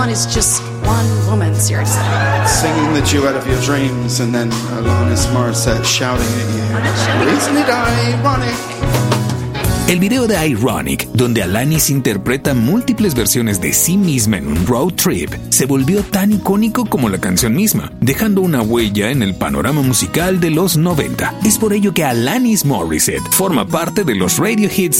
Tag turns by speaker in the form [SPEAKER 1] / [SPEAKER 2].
[SPEAKER 1] It's just one woman, seriously.
[SPEAKER 2] Singing the duet of your dreams and then Alanis Morissette shouting at you. Isn't it ironic?
[SPEAKER 3] El video de Ironic, donde Alanis interpreta múltiples versiones de sí misma en un road trip, se volvió tan icónico como la canción misma, dejando una huella en el panorama musical de los 90. Es por ello que Alanis Morissette forma parte de los Radio Hits